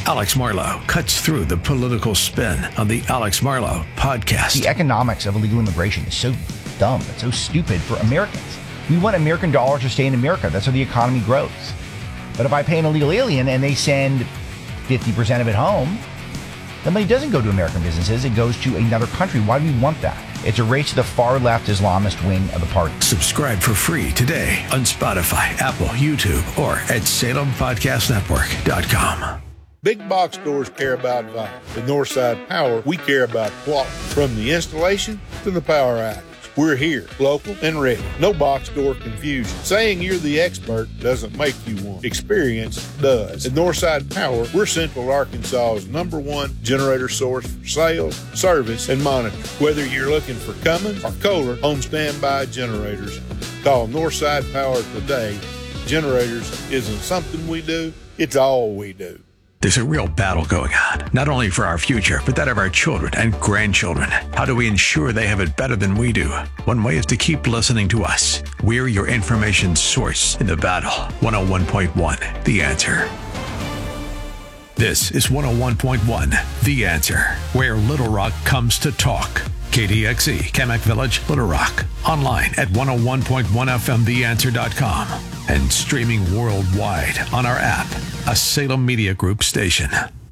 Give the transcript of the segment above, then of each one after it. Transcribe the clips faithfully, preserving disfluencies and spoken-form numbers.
Alex Marlow cuts through the political spin on the Alex Marlow Podcast. The economics of illegal immigration is so dumb. It's so stupid for Americans. We want American dollars to stay in America. That's how the economy grows. But if I pay an illegal alien and they send fifty percent of it home, the money doesn't go to American businesses. It goes to another country. Why do we want that? It's a race to the far-left Islamist wing of the party. Subscribe for free today on Spotify, Apple, YouTube, or at Salem Podcast Network dot com. Big box stores care about value. At Northside Power, we care about quality. From the installation to the power outage, we're here, local and ready. No box store confusion. Saying you're the expert doesn't make you one. Experience does. At Northside Power, we're Central Arkansas's number one generator source for sales, service, and monitoring. Whether you're looking for Cummins or Kohler home standby generators, call Northside Power today. Generators isn't something we do, it's all we do. There's a real battle going on, not only for our future, but that of our children and grandchildren. How do we ensure they have it better than we do? One way is to keep listening to us. We're your information source in the battle. one oh one point one, The Answer. This is one oh one point one, The Answer, where Little Rock comes to talk. K D X E, Kamak Village, Little Rock. Online at one oh one point one F M the answer dot com. And streaming worldwide on our app, a Salem Media Group station.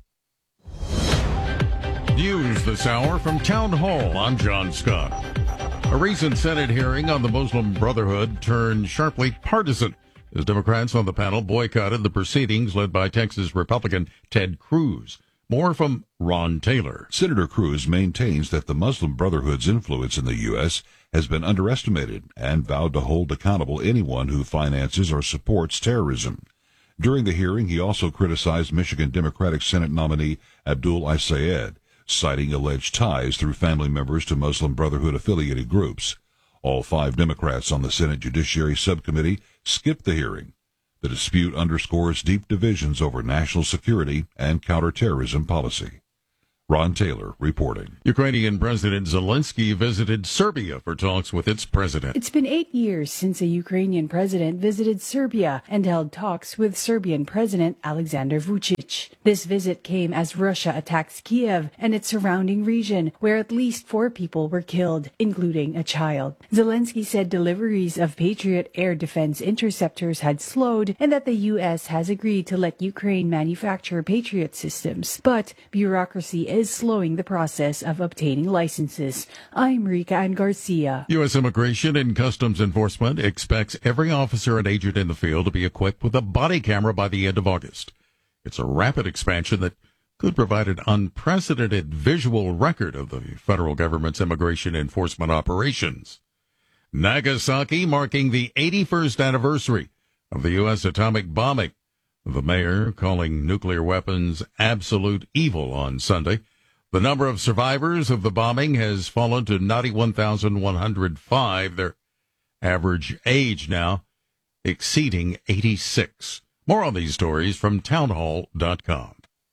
News this hour from Town Hall. I'm John Scott. A recent Senate hearing on the Muslim Brotherhood turned sharply partisan as Democrats on the panel boycotted the proceedings led by Texas Republican Ted Cruz. More from Ron Taylor. Senator Cruz maintains that the Muslim Brotherhood's influence in the U S has been underestimated and vowed to hold accountable anyone who finances or supports terrorism. During the hearing, he also criticized Michigan Democratic Senate nominee Abdul Isayed, citing alleged ties through family members to Muslim Brotherhood-affiliated groups. All five Democrats on the Senate Judiciary Subcommittee skipped the hearing. The dispute underscores deep divisions over national security and counterterrorism policy. Ron Taylor reporting. Ukrainian President Zelensky visited Serbia for talks with its president. It's been eight years since a Ukrainian president visited Serbia and held talks with Serbian President Alexander Vučić. This visit came as Russia attacks Kiev and its surrounding region, where at least four people were killed, including a child. Zelensky said deliveries of Patriot air defense interceptors had slowed and that the U S has agreed to let Ukraine manufacture Patriot systems. But bureaucracy is slowing the process of obtaining licenses. I'm Rika Ann Garcia. U S Immigration and Customs Enforcement expects every officer and agent in the field to be equipped with a body camera by the end of August. It's a rapid expansion that could provide an unprecedented visual record of the federal government's immigration enforcement operations. Nagasaki marking the eighty-first anniversary of the U S atomic bombing. The mayor calling nuclear weapons absolute evil on Sunday. The number of survivors of the bombing has fallen to ninety-one thousand one hundred five. Their average age now exceeding eighty-six. More on these stories from townhall dot com.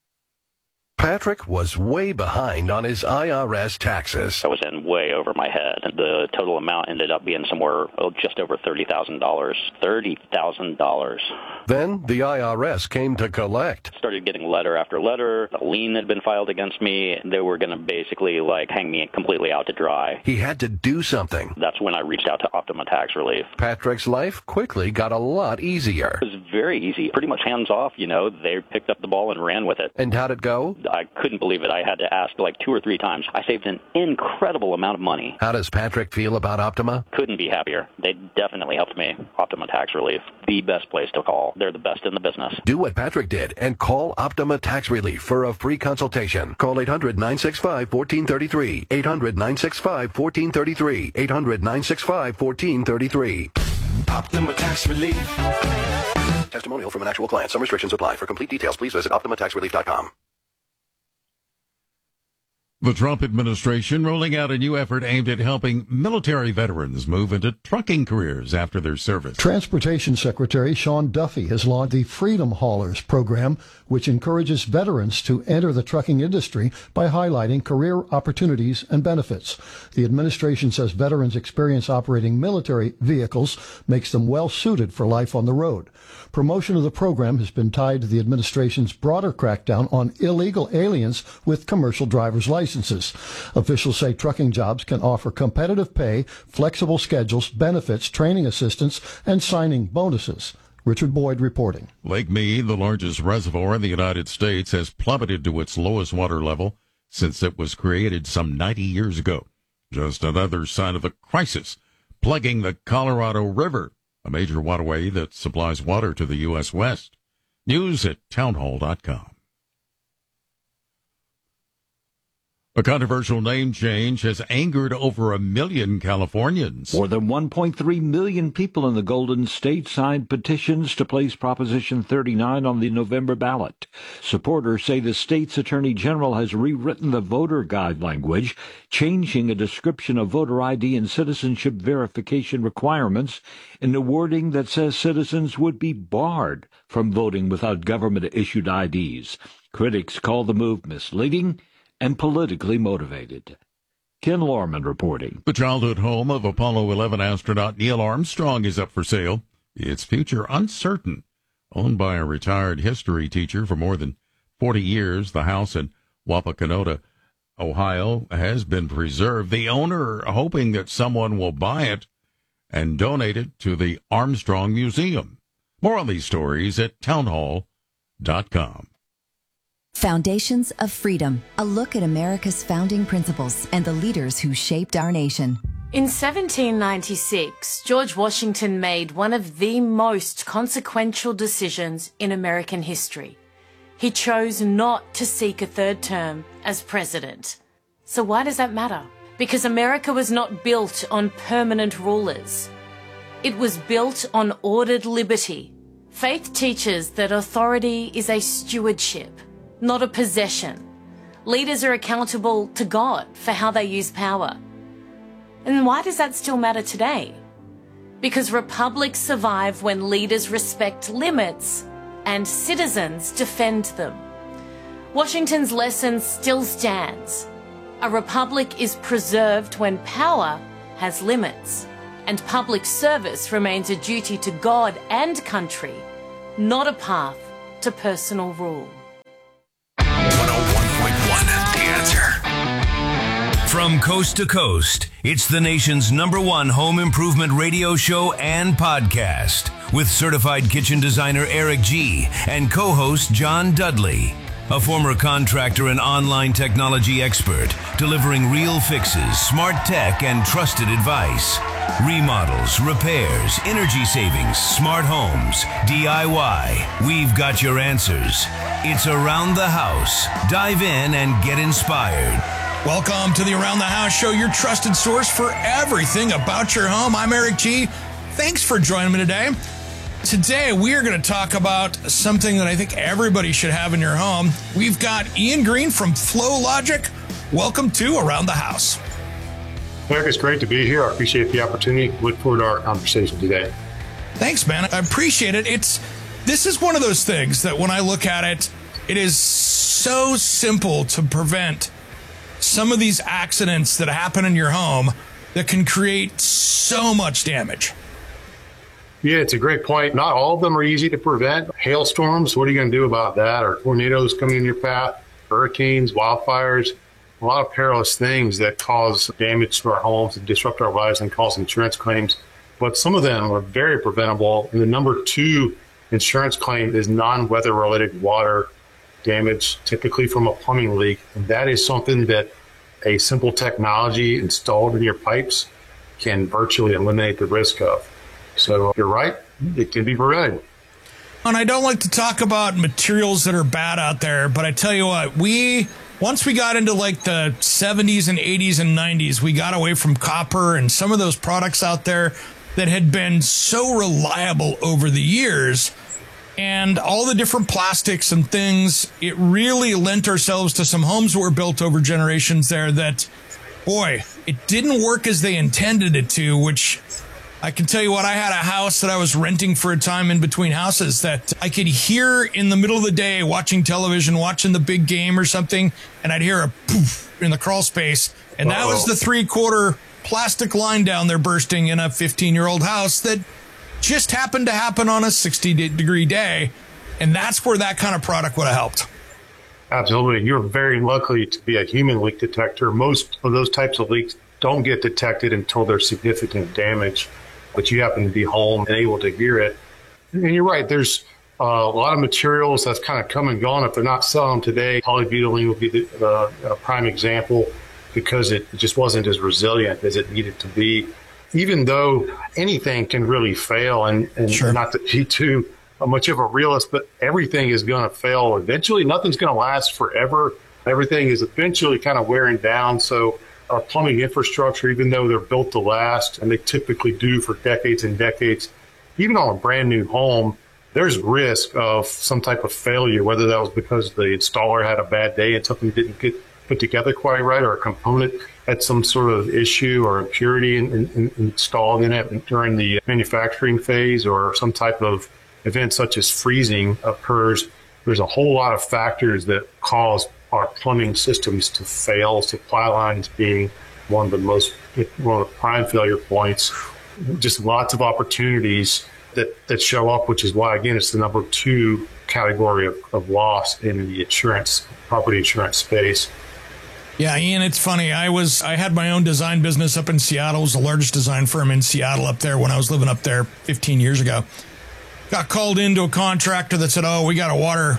Patrick was way behind on his I R S taxes. I was in way over my head. The total amount ended up being somewhere oh, just over thirty thousand dollars. thirty thousand dollars. Then the I R S came to collect. Started getting letter after letter. A lien had been filed against me. They were going to basically like hang me completely out to dry. He had to do something. That's when I reached out to Optima Tax Relief. Patrick's life quickly got a lot easier. It was very easy. Pretty much hands off, you know. They picked up the ball and ran with it. And how'd it go? I couldn't believe it. I had to ask like two or three times. I saved an incredible amount of money. How does Patrick feel about Optima? Couldn't be happier. They definitely helped me. Optima Tax Relief, the best place to call. They're the best in the business. Do what Patrick did and call Optima Tax Relief for a free consultation. Call eight hundred nine six five one four three three. eight hundred nine six five one four three three. eight hundred nine six five one four three three. Optima Tax Relief. Testimonial from an actual client. Some restrictions apply. For complete details, please visit optima tax relief dot com. The Trump administration rolling out a new effort aimed at helping military veterans move into trucking careers after their service. Transportation Secretary Sean Duffy has launched the Freedom Haulers program, which encourages veterans to enter the trucking industry by highlighting career opportunities and benefits. The administration says veterans' experience operating military vehicles makes them well suited for life on the road. Promotion of the program has been tied to the administration's broader crackdown on illegal aliens with commercial driver's licenses. Officials say trucking jobs can offer competitive pay, flexible schedules, benefits, training assistance, and signing bonuses. Richard Boyd reporting. Lake Mead, the largest reservoir in the United States, has plummeted to its lowest water level since it was created some ninety years ago. Just another sign of the crisis plaguing the Colorado River, a major waterway that supplies water to the U S West. News at townhall dot com. A controversial name change has angered over a million Californians. More than one point three million people in the Golden State signed petitions to place Proposition thirty-nine on the November ballot. Supporters say the state's attorney general has rewritten the voter guide language, changing a description of voter I D and citizenship verification requirements in the wording that says citizens would be barred from voting without government-issued I Ds. Critics call the move misleading and politically motivated. Ken Lorman reporting. The childhood home of Apollo eleven astronaut Neil Armstrong is up for sale. Its future uncertain. Owned by a retired history teacher for more than forty years, the house in Wapakoneta, Ohio, has been preserved. The owner hoping that someone will buy it and donate it to the Armstrong Museum. More on these stories at townhall dot com. Foundations of Freedom, a look at America's founding principles and the leaders who shaped our nation. In seventeen ninety-six, George Washington made one of the most consequential decisions in American history. He chose not to seek a third term as president. So why does that matter? Because America was not built on permanent rulers. It was built on ordered liberty. Faith teaches that authority is a stewardship, not a possession. Leaders are accountable to God for how they use power. And why does that still matter today? Because republics survive when leaders respect limits and citizens defend them. Washington's lesson still stands. A republic is preserved when power has limits, and public service remains a duty to God and country, not a path to personal rule. one oh one point one, The Answer. From coast to coast, it's the nation's number one home improvement radio show and podcast with certified kitchen designer Eric G. and co-host John Dudley, a former contractor and online technology expert, delivering real fixes, smart tech, and trusted advice. Remodels, repairs, energy savings, smart homes, D I Y. We've got your answers. It's Around the House. Dive in and get inspired. Welcome to the Around the House show, your trusted source for everything about your home. I'm Eric G. Thanks for joining me today. Today, we are going to talk about something that I think everybody should have in your home. We've got Ian Green from Flow Logic. Welcome to Around the House. Eric, it's great to be here. I appreciate the opportunity. Look forward to our conversation today. Thanks, man. I appreciate it. It's this is one of those things that when I look at it, it is so simple to prevent some of these accidents that happen in your home that can create so much damage. Yeah, it's a great point. Not all of them are easy to prevent. Hailstorms, what are you going to do about that? Or tornadoes coming in your path, hurricanes, wildfires, a lot of perilous things that cause damage to our homes and disrupt our lives and cause insurance claims. But some of them are very preventable. And the number two insurance claim is non-weather related water damage, typically from a plumbing leak. And that is something that a simple technology installed in your pipes can virtually eliminate the risk of. So you're right, it can be prevented. And I don't like to talk about materials that are bad out there, but I tell you what, we once we got into like the seventies and eighties and nineties, we got away from copper and some of those products out there that had been so reliable over the years. and all the different plastics and things, it really lent ourselves to some homes that were built over generations there that, boy, it didn't work as they intended it to, which I can tell you what, I had a house that I was renting for a time in between houses that I could hear in the middle of the day watching television, watching the big game or something, and I'd hear a poof in the crawl space, and Uh-oh. That was the three-quarter plastic line down there bursting in a fifteen-year-old house that just happened to happen on a sixty degree day, and that's where that kind of product would have helped. Absolutely. You're very lucky to be a human leak detector. Most of those types of leaks don't get detected until there's significant damage, but you happen to be home and able to hear it. And you're right, there's uh, a lot of materials that's kind of come and gone. If they're not selling today, polybutylene would be the uh, a prime example because it just wasn't as resilient as it needed to be. Even though anything can really fail, and, and sure. not to be too much of a realist, but everything is going to fail eventually. Nothing's going to last forever. Everything is eventually kind of wearing down. So our plumbing infrastructure, even though they're built to last, and they typically do for decades and decades, even on a brand new home, there's risk of some type of failure, whether that was because the installer had a bad day and something didn't get put together quite right, or a component had some sort of issue or impurity in, in, in installed in it during the manufacturing phase, or some type of event such as freezing occurs. There's a whole lot of factors that cause our plumbing systems to fail, supply lines being one of the most, one of the prime failure points. Just lots of opportunities that, that show up, which is why, again, it's the number two category of, of loss in the insurance, property insurance space. Yeah, Ian, it's funny. I was I had my own design business up in Seattle. It was the largest design firm in Seattle up there when I was living up there fifteen years ago. Got called into a contractor that said, oh, we got a water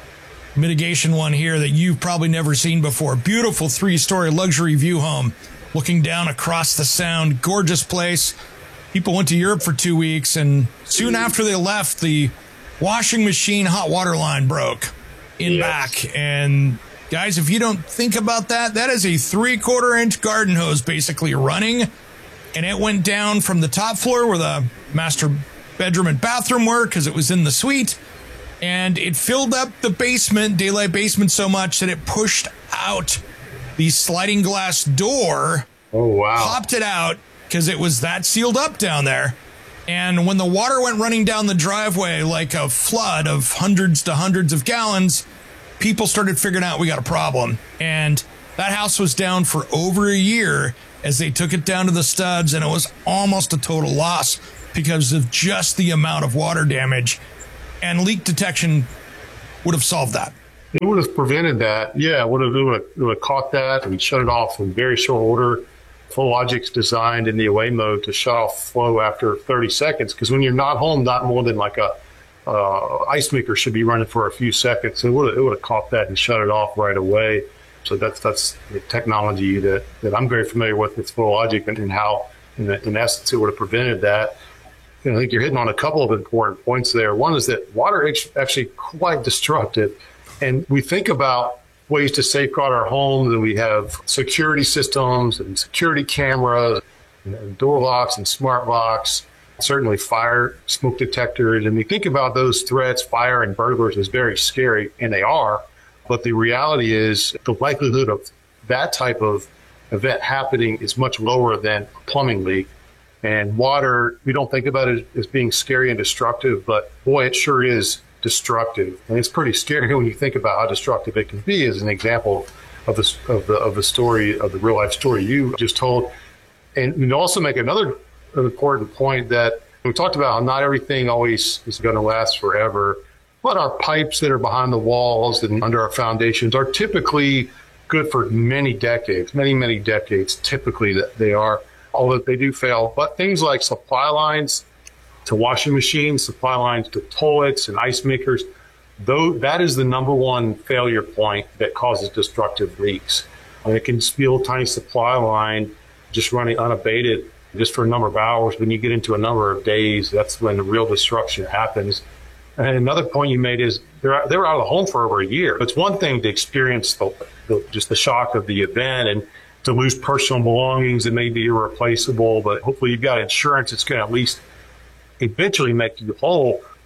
mitigation one here that you've probably never seen before. Beautiful three-story luxury view home looking down across the Sound. Gorgeous place. People went to Europe for two weeks, and soon after they left, the washing machine hot water line broke in yes. back. And guys, if you don't think about that, that is a three-quarter inch garden hose basically running, and it went down from the top floor where the master bedroom and bathroom were, because it was in the suite, and it filled up the basement, daylight basement, so much that it pushed out the sliding glass door. Oh, wow. Popped it out because it was that sealed up down there. And when the water went running down the driveway like a flood of hundreds to hundreds of gallons, people started figuring out we got a problem. And that house was down for over a year as they took it down to the studs, and it was almost a total loss because of just the amount of water damage. And leak detection would have solved that. It would have prevented that. Yeah, it would have, it would have, it would have caught that and shut it off in very short order. Flowlogic's designed in the away mode to shut off flow after thirty seconds, because when you're not home, not more than like a uh, ice maker should be running for a few seconds. So it would have, it would have caught that and shut it off right away. So that's that's the technology that, that I'm very familiar with with Flowlogic, and, and how, in, in essence, it would have prevented that. You know, I think you're hitting on a couple of important points there. One is that water is actually quite destructive, and we think about ways to safeguard our homes, and we have security systems and security cameras and door locks and smart locks, certainly fire smoke detectors. And we think about those threats, fire and burglars, as very scary, and they are. But the reality is the likelihood of that type of event happening is much lower than a plumbing leak. And water, we don't think about it as being scary and destructive, but boy, it sure is destructive. And it's pretty scary when you think about how destructive it can be, as an example of the of the of the story of the real life story you just told. And we also make another important point that we talked about how not everything always is going to last forever, but our pipes that are behind the walls and under our foundations are typically good for many decades, many, many decades, typically that they are, although they do fail. But things like supply lines to washing machines, supply lines to toilets and ice makers, though that is the number one failure point that causes destructive leaks. And it can be a little tiny supply line just running unabated just for a number of hours. When you get into a number of days, that's when the real destruction happens. And another point you made is they're, they were out of the home for over a year. It's one thing to experience the, the, just the shock of the event and to lose personal belongings that may be irreplaceable, but hopefully you've got insurance that's going to at least eventually make you whole.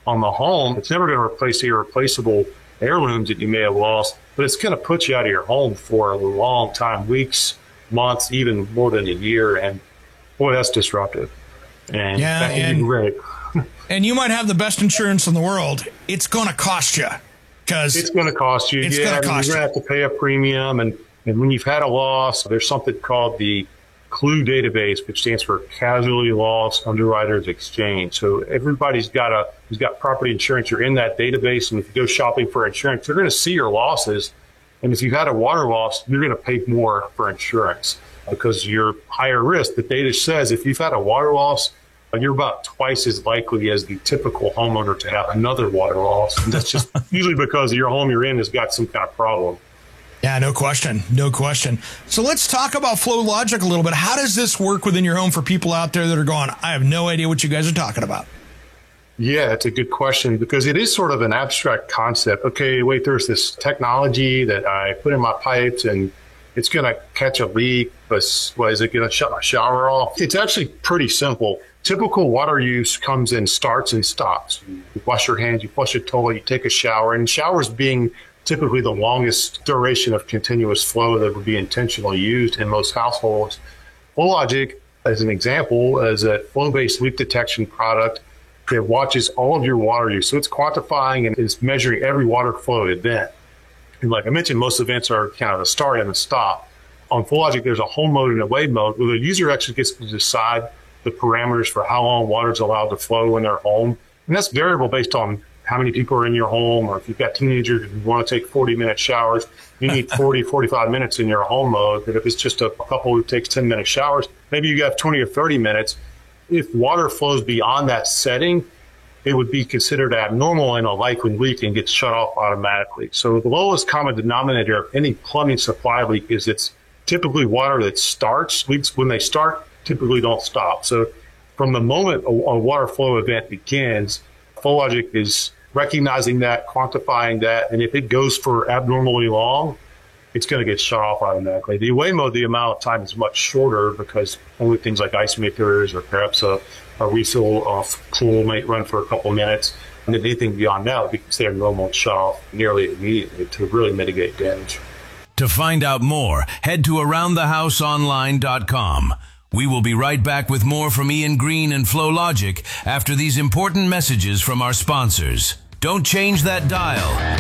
On the home, it's never going to replace the irreplaceable heirlooms that you may have lost, but it's going to put you out of your home for a long time, weeks, months, even more than a year. And boy, that's disruptive. And yeah, that can and, be great. And you might have the best insurance in the world. It's going to cost you. Because it's going to cost you. It's yeah, going to cost you're going to have to pay a premium. And, and when you've had a loss, there's something called the C L U database, which stands for Casualty Loss Underwriters Exchange. So everybody's got a who's got property insurance. You're in that database, and if you go shopping for insurance, they're going to see your losses. And if you've had a water loss, you're going to pay more for insurance because you're higher risk. The data says if you've had a water loss, you're about twice as likely as the typical homeowner to have another water loss. And that's just usually because your home you're in has got some kind of problem. Yeah, no question. No question. So let's talk about FlowLogic a little bit. How does this work within your home for people out there that are going, I have no idea what you guys are talking about? Yeah, it's a good question because it is sort of an abstract concept. Okay, wait, there's this technology that I put in my pipes and it's going to catch a leak, but what, is it going to shut my shower off? It's actually pretty simple. Typical water use comes in starts and stops. You wash your hands, you flush a toilet, you take a shower, and showers being typically the longest duration of continuous flow that would be intentionally used in most households. FlowLogic, as an example, is a flow-based leak detection product that watches all of your water use. So it's quantifying and is measuring every water flow event. And like I mentioned, most events are kind of a start and a stop. On FlowLogic, there's a home mode and a wave mode where the user actually gets to decide the parameters for how long water is allowed to flow in their home. And that's variable based on how many people are in your home, or if you've got teenagers who want to take forty minute showers, you need forty, forty-five minutes in your home mode. But if it's just a couple who takes ten minute showers, maybe you have twenty or thirty minutes. If water flows beyond that setting, it would be considered abnormal and a likely leak and gets shut off automatically. So the lowest common denominator of any plumbing supply leak is it's typically water that starts. Leaks, when they start, typically don't stop. So from the moment a, a water flow event begins, FlowLogic is recognizing that, quantifying that, and if it goes for abnormally long, it's going to get shut off automatically. The away mode, the amount of time is much shorter because only things like ice makers or perhaps a, a refill off pool might run for a couple minutes. And anything beyond that would be considered normal and shut off nearly immediately to really mitigate damage. To find out more, head to around the house online dot com. We will be right back with more from Ian Green and FlowLogic after these important messages from our sponsors. Don't change that dial.